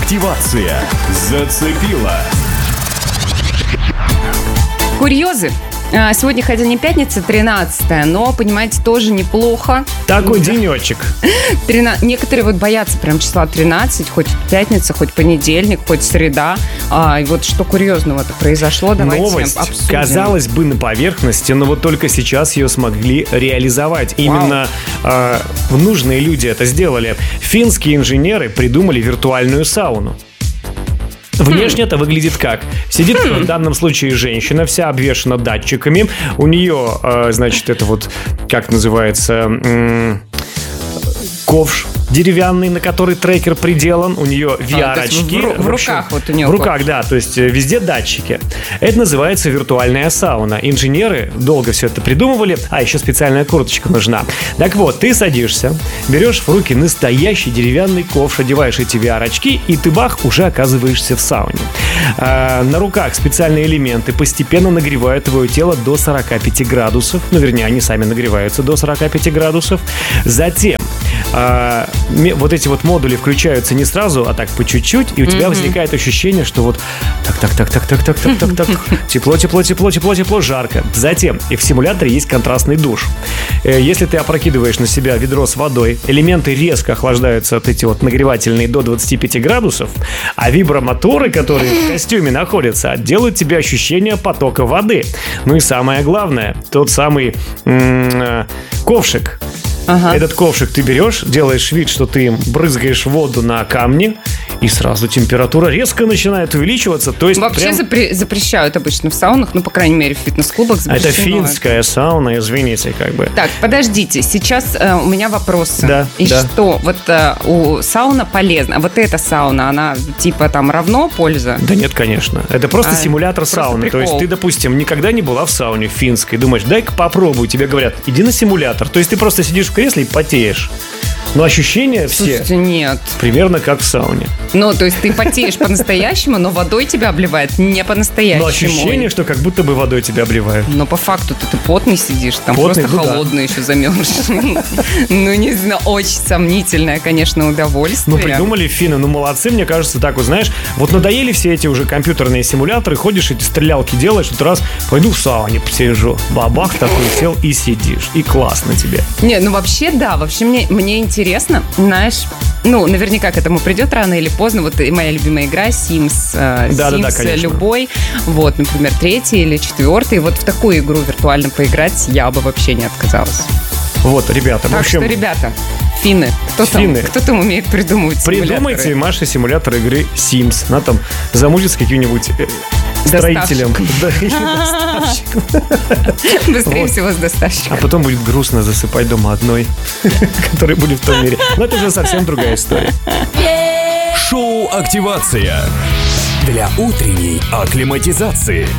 Активация зацепила. Курьезы. Сегодня, хотя не пятница, 13-е, но, понимаете, тоже неплохо. Такой денечек. Некоторые вот боятся прям числа 13, хоть пятница, хоть понедельник, хоть среда. И вот что курьезного-то произошло, давайте Новость, обсудим. казалось бы, на поверхности, но вот только сейчас ее смогли реализовать. Именно нужные люди это сделали. Финские инженеры придумали виртуальную сауну. Внешне это выглядит как? Сидит в данном случае женщина, вся обвешана датчиками. У нее, значит, это вот, как называется, ковш деревянный, на который трекер приделан. У нее VR-очки. В руках вот у нее. В руках, да, то есть везде датчики. Это называется виртуальная сауна. Инженеры долго все это придумывали. Еще специальная курточка нужна. Так вот, ты садишься, берешь в руки настоящий деревянный ковш, одеваешь эти VR-очки, и ты, бах, уже оказываешься в сауне. На руках специальные элементы постепенно нагревают твое тело до 45 градусов. Ну, вернее, они сами нагреваются до 45 градусов. Затем вот эти вот модули включаются не сразу, а так по чуть-чуть, и у тебя возникает ощущение, что вот так, тепло, жарко. Затем и в симуляторе есть контрастный душ. Если ты опрокидываешь на себя ведро с водой, элементы резко охлаждаются от эти вот нагревательные до 25 градусов, а вибромоторы, которые в костюме находятся, делают тебе ощущение потока воды. Ну и самое главное, тот самый ковшик. Этот ковшик ты берешь, делаешь вид, что ты им брызгаешь воду на камни, и сразу температура резко начинает увеличиваться. То есть вообще запрещают обычно в саунах, ну, по крайней мере, в фитнес-клубах запрещено. Это финская сауна, извините, как бы. Так, подождите, сейчас у меня вопросы. Да. Что, вот у сауна полезна, а вот эта сауна, она типа там равно польза? Да нет, конечно. Это просто симулятор сауны. Прикол. То есть ты, допустим, никогда не была в сауне финской, думаешь, дай-ка попробуй, тебе говорят, иди на симулятор. То есть ты просто сидишь в кресле и потеешь. Но ощущения Слушайте, нет. примерно как в сауне. Ну, то есть ты потеешь по-настоящему, но водой тебя обливает не по-настоящему. Но ощущение, что как будто бы водой тебя обливают. Но по факту ты потный сидишь, там потный, просто холодный еще замерз. Ну, не знаю, очень сомнительное, конечно, удовольствие. Ну, придумали финны, ну, молодцы, мне кажется, так вот, знаешь, вот надоели все эти уже компьютерные симуляторы, ходишь, эти стрелялки делаешь, вот раз, пойду в сауне посижу, бабах такой сел и сидишь, и классно тебе. Не, ну, вообще, да, вообще мне интересно, знаешь, ну, наверняка к этому придет рано или поздно. Вот и моя любимая игра Sims, Sims любой, вот, например, 3-й или 4-й, вот в такую игру виртуально поиграть я бы вообще не отказалась. Вот, ребята, так в общем... что, ребята, финны, кто там умеет придумывать симуляторы? Придумайте, Маша, симулятор игры Sims. Она там замутит с каким-нибудь строителем. Доставщиком. Быстрее всего с доставщиком. А потом будет грустно засыпать дома одной, который будет в том мире. Но это уже совсем другая история. Шоу «Активация» для утренней акклиматизации.